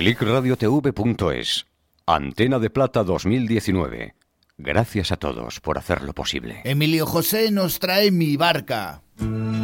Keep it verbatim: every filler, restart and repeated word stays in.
clic radio t v punto es. Antena de Plata dos mil diecinueve. Gracias a todos por hacerlo posible. Emilio José nos trae Mi Barca.